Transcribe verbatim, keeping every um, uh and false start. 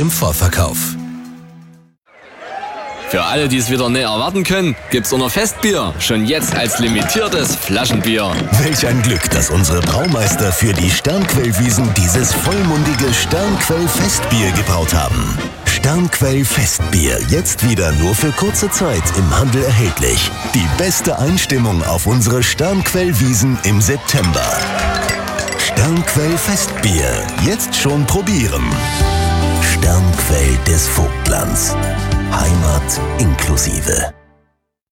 im Vorverkauf. Für alle, die es wieder näher erwarten können, gibt's unser Festbier schon jetzt als limitiertes Flaschenbier. Welch ein Glück, dass unsere Braumeister für die Sternquellwiesen dieses vollmundige Sternquell-Festbier gebraut haben. Sternquell-Festbier, jetzt wieder nur für kurze Zeit im Handel erhältlich. Die beste Einstimmung auf unsere Sternquellwiesen im September. Sternquell-Festbier, jetzt schon probieren. Sternquell des Vogtlands. Heimat inklusive.